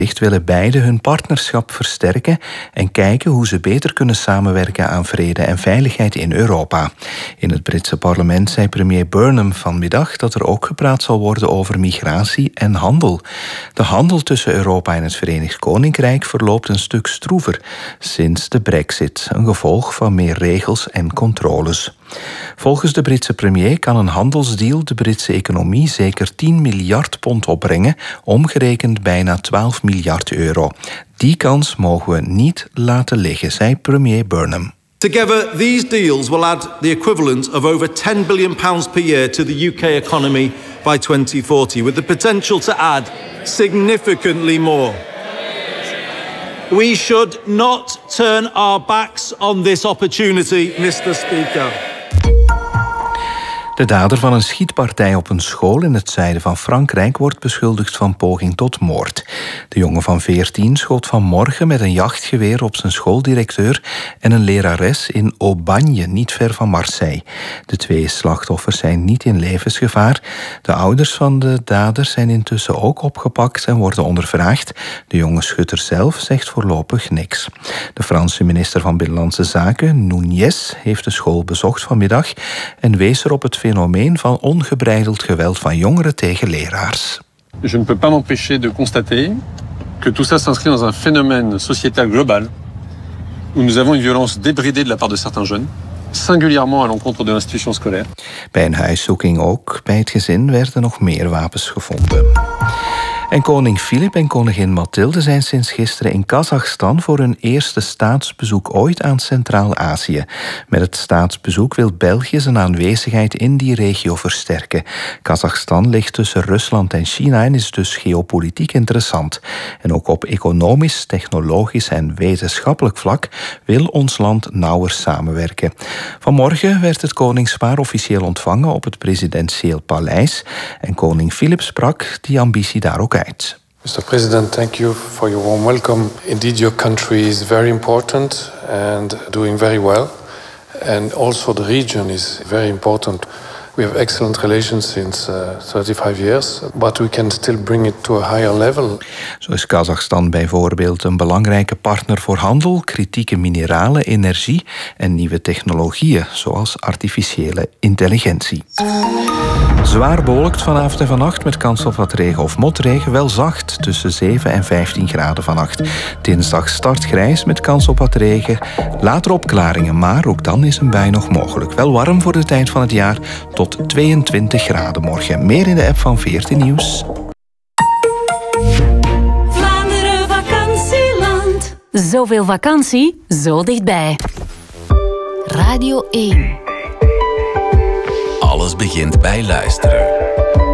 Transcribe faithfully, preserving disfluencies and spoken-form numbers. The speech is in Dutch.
willen beide hun partnerschap versterken en kijken hoe ze beter kunnen samenwerken aan vrede en veiligheid in Europa. In het Britse parlement zei premier Burnham vanmiddag dat er ook gepraat zal worden over migratie en handel. De handel tussen Europa en het Verenigd Koninkrijk verloopt een stuk stroever sinds de Brexit, een gevolg van meer regels en controles. Volgens de Britse premier kan een handelsdeal de Britse economie zeker tien miljard pond opbrengen, omgerekend bijna twaalf miljard euro. Die kans mogen we niet laten liggen, zei premier Burnham. Together, these deals will add the equivalent of over ten billion pounds per year to the U K economy by twenty forty, with the potential to add significantly more. We should not turn our backs on this opportunity, Mister Speaker. De dader van een schietpartij op een school in het zuiden van Frankrijk wordt beschuldigd van poging tot moord. De jongen van veertien schoot vanmorgen met een jachtgeweer op zijn schooldirecteur en een lerares in Aubagne, niet ver van Marseille. De twee slachtoffers zijn niet in levensgevaar. De ouders van de dader zijn intussen ook opgepakt en worden ondervraagd. De jonge schutter zelf zegt voorlopig niks. De Franse minister van Binnenlandse Zaken, Núñez, heeft de school bezocht vanmiddag en wees er op het fenomeen van ongebreideld geweld van jongeren tegen leraars. Je ne peux pas m'empêcher de constater que tout ça s'inscrit dans un phénomène sociétal global où nous avons une violence débridée de la part de certains jeunes, singulièrement à l'encontre de l'institution scolaire. Bij een huiszoeking ook bij het gezin werden nog meer wapens gevonden. En koning Filip en koningin Mathilde zijn sinds gisteren in Kazachstan voor hun eerste staatsbezoek ooit aan Centraal-Azië. Met het staatsbezoek wil België zijn aanwezigheid in die regio versterken. Kazachstan ligt tussen Rusland en China en is dus geopolitiek interessant. En ook op economisch, technologisch en wetenschappelijk vlak wil ons land nauwer samenwerken. Vanmorgen werd het koningspaar officieel ontvangen op het presidentieel paleis en koning Filip sprak die ambitie daar ook uit. Mister President, thank you for your warm welcome. Indeed, your country is very important and doing very well. And also the region is very important. We have excellent relations since uh, thirty-five years, but we can still bring it to a higher level. Zo is Kazachstan bijvoorbeeld een belangrijke partner voor handel, kritieke mineralen, energie en nieuwe technologieën, zoals artificiële intelligentie. Zwaar bewolkt vanavond en vannacht met kans op wat regen of motregen, wel zacht tussen zeven en vijftien graden vannacht. Dinsdag start grijs met kans op wat regen, later opklaringen, maar ook dan is een bui nog mogelijk. Wel warm voor de tijd van het jaar, tot tweeëntwintig graden morgen. Meer in de app van veertien Nieuws. Vlaanderen vakantieland. Zoveel vakantie, zo dichtbij. Radio één. Alles begint bij luisteren.